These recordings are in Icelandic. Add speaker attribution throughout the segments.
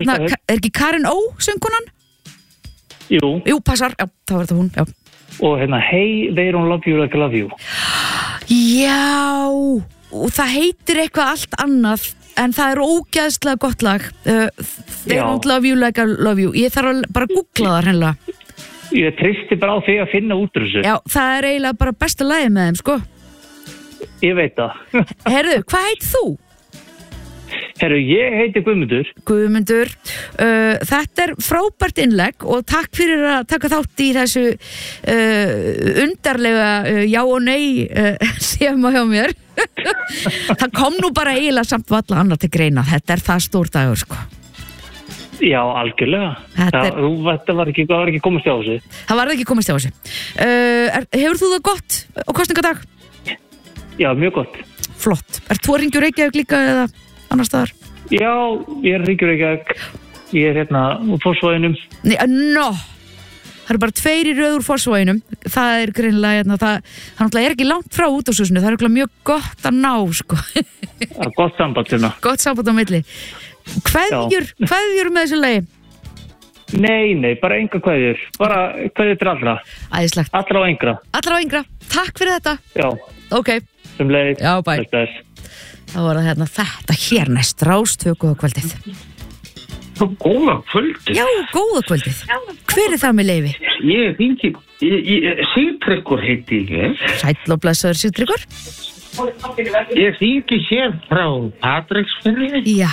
Speaker 1: ekki Karin Ó söngkonan? Jú, passar, já, þá var þetta hún, já.
Speaker 2: Og Hey, they don't love you like I love you.
Speaker 1: Já, og það heitir eitthvað allt annað, en það ógeðslega gott lag. They don't love you like I love you. Ég þarf bara að googla það hreinlega.
Speaker 2: Ég tristi bara á því að finna út úr þessu.
Speaker 1: Já, það eiginlega bara besta lagið með þeim, sko.
Speaker 2: Ég veit það.
Speaker 1: Herðu, hvað heitir þú?
Speaker 2: Herru, ég heiti Guðmundur.
Speaker 1: Guðmundur. Þetta frábært innlegg og takk fyrir að taka þátt í þessu undarlega já og nei séma hjá mér. Það kom nú bara eiginlega samt valla annað til greina. Þetta það stór dagur, sko.
Speaker 2: Já, algjörlega. Það var ekki komast á þessu.
Speaker 1: Það var ekki komast á þessu. Hefur þú það gott á kosningadag?
Speaker 2: Já, mjög gott.
Speaker 1: Flott. Þú að ringja Reykjavík líka eða annar staðar?
Speaker 2: Já, ég ringja Reykjavík. Ég úr Fossvoginum.
Speaker 1: Það eru bara 2 í röð úr Fossvoginum. Það greinilega, það ekki langt frá útvarpshúsinu. Það mjög gott að ná, sko.
Speaker 2: Gott samband hérna.
Speaker 1: Gott samband á milli. Kveðjur með þessu lagi?
Speaker 2: Nei, bara enga kveðjur. Bara kveðjur til allra.
Speaker 1: Æðislegt.
Speaker 2: Allra og engra.
Speaker 1: Takk fyrir þetta.
Speaker 2: Já.
Speaker 1: Ok.
Speaker 2: Sem leið.
Speaker 1: Já, bæ. Það var þetta hér næst Rás 2 góða kvöldið.
Speaker 3: Góða kvöldið?
Speaker 1: Já, góða kvöldið. Hver það með leyfi?
Speaker 3: Ég hringi, Sigtryggur heiti ég.
Speaker 1: Sæll og blessaður Sigtryggur.
Speaker 3: Ég hringi hér frá Patreksfirði.
Speaker 1: Já.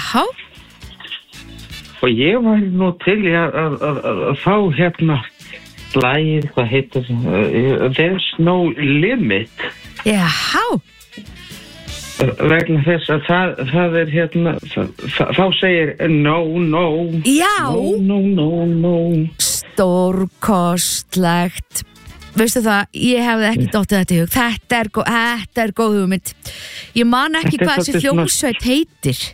Speaker 3: Og ég var nú til að fá lagið, hvað heitir There's no limit.
Speaker 1: Já.
Speaker 3: Vegna þess að það þá segir no.
Speaker 1: Já.
Speaker 3: No.
Speaker 1: Stórkostlegt. Veistu það, ég hefði ekki dottið þetta í hug. Þetta góð hugmynd. Ég man ekki hvað þessi hljómsveit heitir.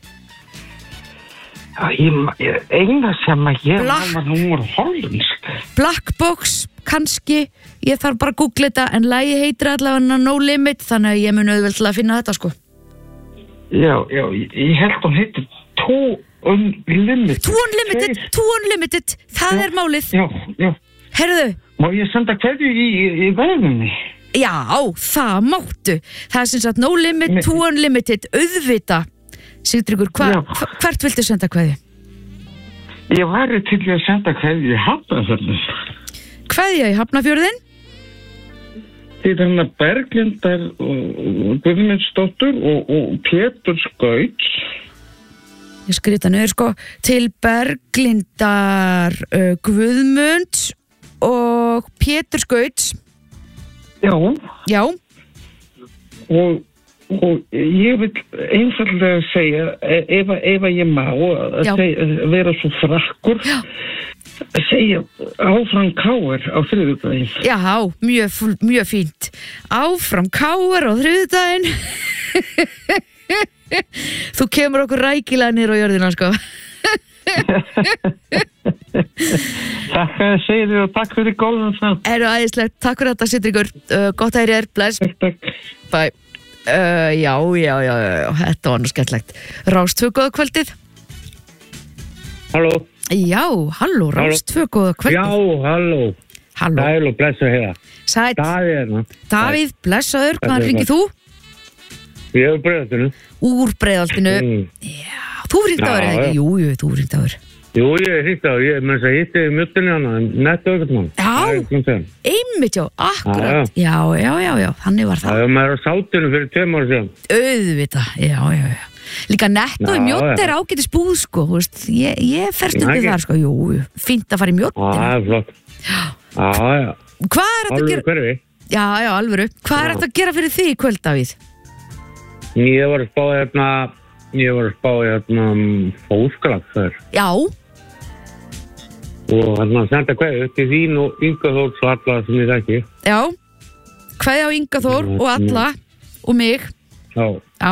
Speaker 3: Eina sem að ég hún var hollensk.
Speaker 1: Black Box, kannski. Ég þarf bara að googla þetta, en lagi heitir allavega No Limit, þannig að ég mun auðveldlega að finna þetta, sko.
Speaker 3: Já, ég held hún heitir Two
Speaker 1: Unlimited, það málið.
Speaker 3: Já.
Speaker 1: Herðu.
Speaker 3: Má ég senda kveðju í verðinni?
Speaker 1: Já, það máttu. Það sem sagt No Limit, Two Unlimited, auðvita. Sigtryggur, hvert viltu senda kveðju?
Speaker 3: Ég var til að senda kveðju í Hafnarfjörðin.
Speaker 1: Kveðja í Hafnarfjörðin?
Speaker 3: Til Berglindar Guðmundsdóttur og Pétur Skauts.
Speaker 1: Ég skrifa niður, sko. Til Berglindar Guðmunds og Pétur Skauts. Já.
Speaker 3: Og ég vil einfallega segja, ef ég má vera svo frakkur, segja áfram KR á þriðjudaginn.
Speaker 1: Já, mjög fínt. Áfram KR á þriðjudaginn. Þú kemur okkur rækilega niður á jörðina, sko.
Speaker 3: Takk að segja þér og takk fyrir góðan það.
Speaker 1: Æðislegt, takk fyrir þetta, Sigtryggur. Gott að þér, bless.
Speaker 3: Takk.
Speaker 1: Bye. Já, þetta var nú skemmtilegt. Rás 2 góða kvöldið.
Speaker 2: Halló.
Speaker 1: Já, halló, Rás 2 góða kvöldið.
Speaker 2: Já, halló. Sæl og blessaður hérna.
Speaker 1: Sæl. Davíð, blessaður, hvaðan hringir þú?
Speaker 2: Ég úr Breiðholtinu.
Speaker 1: Úr Breiðholtinu. Já, þú hringt áður eða ekki? Jú, þú hringt áður.
Speaker 2: Jú, ég hringt áður. Ég með þess að hitti mjöttinni hana, nettu auðvitað mann.
Speaker 1: Já, einmitt, já, akkurat. Já, þannig var það.
Speaker 2: Það var maður á Sátinu fyrir 2 ára síðan.
Speaker 1: Auðvitað, já. Líka nettu í mjótt ágætis búð, sko. Ég fer stundið þar, sko. Jú, fínt að fara í mjóttinu.
Speaker 2: Það flott. Já.
Speaker 1: Hvað þetta að gera?
Speaker 2: Alvöru hverfi.
Speaker 1: Já, alvöru. Hvað þetta að gera fyrir þig í kvöld, Davíð?
Speaker 2: Ég var að spá fóðskallag þar.
Speaker 1: Já.
Speaker 2: Og senda kveðju til þín og Inga Þórs og alla sem ég þekki.
Speaker 1: Já. Kveðja á Inga Þór og alla og mig.
Speaker 2: Já.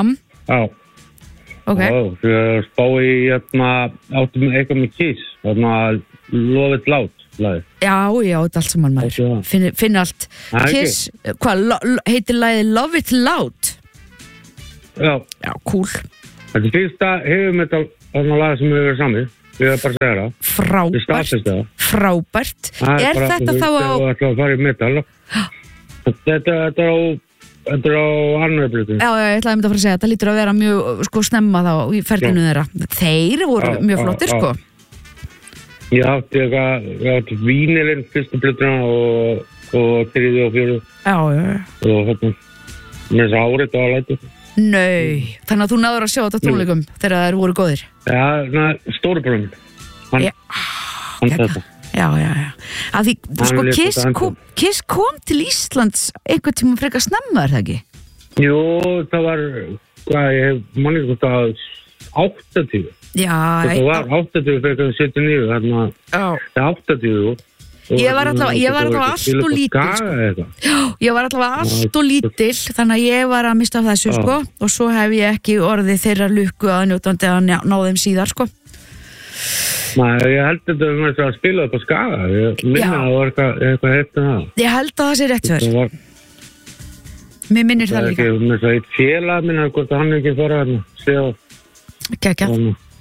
Speaker 1: Ok.
Speaker 2: Já, svo ég spá í áttum eitthvað með Kiss. Love It Loud.
Speaker 1: Já, þetta allt saman maður. Finn allt. Kiss, hvað heitir lagið Love It Loud?
Speaker 2: Já.
Speaker 1: Já, cool.
Speaker 2: Þetta fyrsta hefur með þetta lag sem við verðum samið. ég er bara að segja það. Ég staðfesti það.
Speaker 1: Frábært. Er þetta þá á...
Speaker 2: Það ætla að fara í metal. Þetta er á annar breytum.
Speaker 1: Já, ég ætlaði að fara að segja, þetta lítur að vera mjög, sko, snemma þá í ferlinu þeirra. Þeir voru mjög flottir, sko.
Speaker 2: Ég átti vínilinn fyrstu blöðuna og 3. og 4.
Speaker 1: Já.
Speaker 2: Og þetta, með þess að árið og aðlæti.
Speaker 1: Nei, þannig að þú náður að sjá þetta tónleikum þegar þeir voru góðir.
Speaker 2: Já, stóri bróðum. Hann þetta.
Speaker 1: Já. Að því, sko, Kiss kom til Íslands einhvern tíma frekar snemma, er það ekki?
Speaker 2: Jú, það var, ég manni hvort að 80.
Speaker 1: Já.
Speaker 2: Það var 80 frekar 79, þarna, það 80.
Speaker 1: Ég var allavega allt og lítil, sko. Ég var allavega allt og lítil, þannig að ég var að mista af þessu, sko, og svo hef ég ekki orðið þeirra lukku að njótandi að ná þeim síðar, sko.
Speaker 2: Nei, ég held þetta að spila upp á Skaga. Ég minna að það var eitthvað heitt það.
Speaker 1: Ég held að það sé rétt fyrir. Mér minnir það líka.
Speaker 2: Það er eitt félag minna, hvort hann ekki fara að
Speaker 1: Kekja.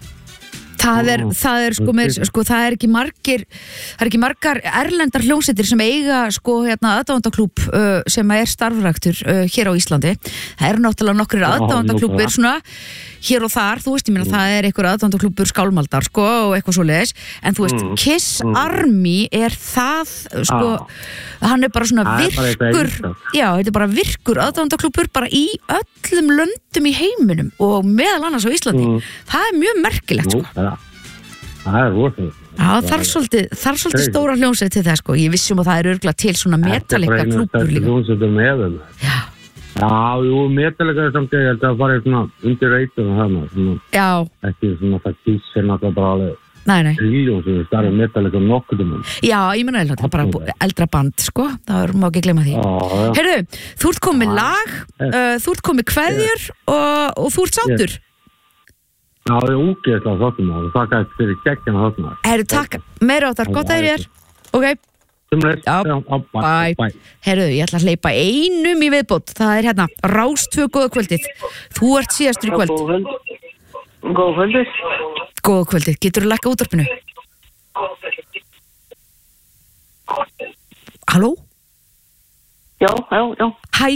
Speaker 1: Það er sko, það er ekki margar erlendar hljómsveitir sem eiga, sko, aðdáendaklúbb sem er starfræktur hér á Íslandi. Það eru náttúrulega nokkrir aðdáendaklúbbir svona hér og þar, þú veist, ég meina það er einhver aðdáendaklúbbur Skálmaldar, sko, og eitthvað svoleiðis, en þú veist, Kiss Army er það, sko, hann er bara svona virkur, já, þetta er bara virkur aðdáendaklúbbur bara í öllum löndum í heiminum og meðal annars á Íslandi. Það er mjög merkilegt, sko.
Speaker 2: Það er rosalega.
Speaker 1: Já, þarf svolítið stóra hljómsveit til það, sko. Ég vissum að það er örugglega til svona Metallica klúbbur líka.
Speaker 2: Já, jú, Metallica er samt að það fara svona undir reytum og þarna.
Speaker 1: Já.
Speaker 2: Ekki svona það Kiss er náttúrulega bara alveg.
Speaker 1: Nei.
Speaker 2: Tríljón sem við starfum Metallica nokkuð.
Speaker 1: Já, ég meina það er bara eldra band, sko. Það má ekki gleyma því. Heyrðu, þú ert komið lag, þú ert komið kveðjur og þú ert sáttur.
Speaker 2: Já, það er úgeðslega þáttum og þakka þetta fyrir geggjana þáttum.
Speaker 1: Heyrðu, takk. Meira áttar, gott að þér. Ok. Bye. Heyrðu, ég ætla að hleypa einum í viðbót. Það er hérna, Rás 2 góða kvöldið. Þú ert síðastur í kvöld.
Speaker 3: Góða kvöldið.
Speaker 1: Góða kvöldið, geturðu lækkað útvarpinu? Halló?
Speaker 3: Já.
Speaker 1: Hæ.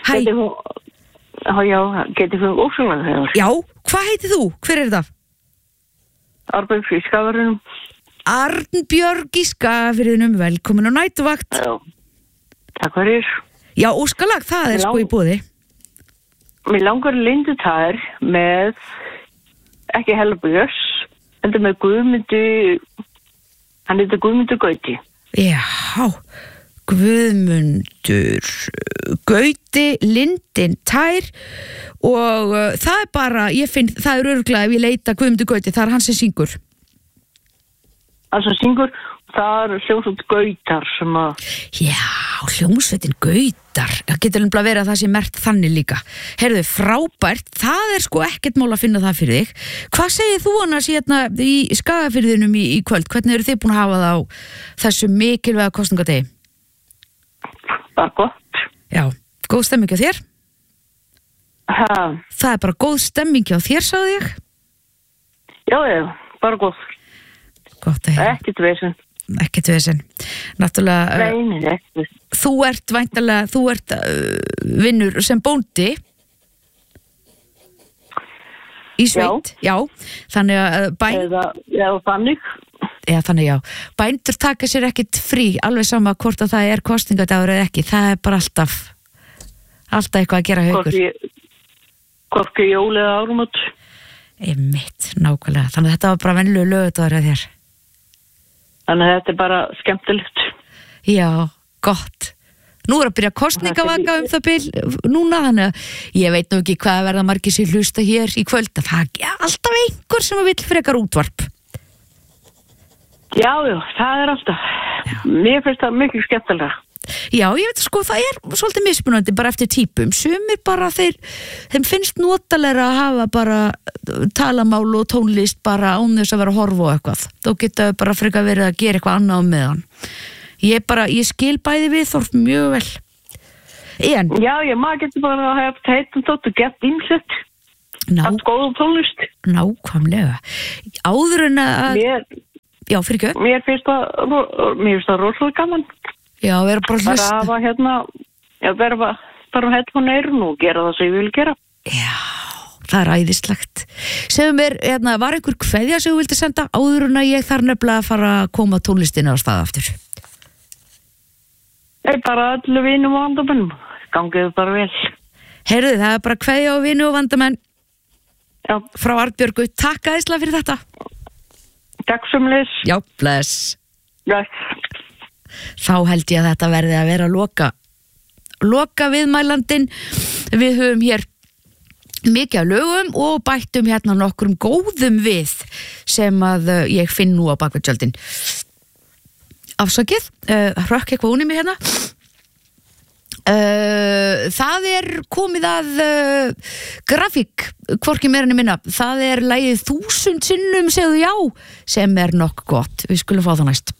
Speaker 3: Getur þú ósvölan þegar?
Speaker 1: Já, hvað heitir þú? Hver er það?
Speaker 3: Arnbjörg í Skagafirðinum.
Speaker 1: Arnbjörg í Skagafirðinum, velkomin á næturvakt.
Speaker 3: Já, takk fyrir.
Speaker 1: Já, óskalag, það er sko í boði.
Speaker 3: Mér langar Lindu Tær með, ekki Helbjörns, heldur með hann heitir Guðmundur Gauti.
Speaker 1: Já, Guðmundur Gauti, Lindin Tær og það er bara, ég finn, það er örugglega ef ég leita Guðmundur Gauti, það er hann sem syngur.
Speaker 3: Hann sem syngur, það er hljómsveit Gautar sem að...
Speaker 1: Já, hljómsveitin Gautar, það getur alveg verið að það sé merkt þannig líka. Heyrðu, frábært, það er sko ekkert mál að finna það fyrir þig. Hvað segir þú annars hérna í Skagafirðinum í kvöld? Hvernig eru þið búin að hafa það á þessu mikilvæga kosningadegi?
Speaker 3: Bara gott.
Speaker 1: Já, góð stemming á þér? Það er bara góð stemming á þér, sagði ég?
Speaker 3: Já, bara gott.
Speaker 1: Gott að
Speaker 3: heyra.
Speaker 1: Ekkert vesen. Náttúrulega,
Speaker 3: Nei, ekki.
Speaker 1: þú ert vinnur sem bóndi í sveit. Já. Þannig að þannig, já. Bændur taka sér ekkert frí, alveg sama hvort að það er kosningadagur eða ekki. Það er bara alltaf eitthvað að gera haukur.
Speaker 3: Hvorki jól eða áramót.
Speaker 1: Einmitt, nákvæmlega. Þannig að þetta var bara venjulegur laugardagur hjá þér.
Speaker 3: Þannig að þetta er bara skemmtilegt.
Speaker 1: Já, gott. Nú er að byrja kosningavaka það bil núna, þannig að ég veit nú ekki hvað verða margir sér hlusta hér í kvöld. Það er alltaf einhver sem vill frekar útvarp.
Speaker 3: Já, það er alltaf. Mér finnst það mikið skemmtilega.
Speaker 1: Já, ég veit sko, það er svolítið mismunandi bara eftir típum. Sumir bara þeim finnst notalega að hafa bara talamál og tónlist bara án þess að vera að horfa á eitthvað. Þá geta bara frekar verið að gera eitthvað annað á meðan. Ég skil bæði viðhorf mjög vel. En?
Speaker 3: Já, maður getur bara að hafa heitum þótt og gett ímsett.
Speaker 4: haft góða tónlist.
Speaker 1: Nákvæmlega. Áður en að... Já, fyrir ekki.
Speaker 4: Mér finnst það rosalega gaman.
Speaker 1: Já, vera bara hlusta.
Speaker 4: Bara hafa vera bara headphone eirun og gera það sem ég vil gera.
Speaker 1: Já, það æðislegt. Segðu mér, var einhver kveðja sem þú vildi senda áður en að ég þarf nefnilega að fara að koma tónlistinu á stað aftur?
Speaker 4: Bara öllu vinum og vandamennum. Gangið bara vel.
Speaker 1: Heyrðu, það er bara kveðja á vinu og vandamenn.
Speaker 4: Já.
Speaker 1: Frá Arnbjörgu, takk æðislega fyrir þetta.
Speaker 4: Takk sömuleiðis.
Speaker 1: Já, bless.
Speaker 4: Já.
Speaker 1: Þá held ég að þetta verði að vera loka viðmælandinn. Við höfum hér mikið af lögum og bættum hérna nokkrum góðum við sem að ég finn nú á bakvið tjöldin. Afsakið, hrökk eitthvað úr mig hérna. Það er komið að grafík, hvorki meira en minna. Það er lagið 1000 sinnum segðu já, sem er nokkuð gott. Við skulum fá það næst.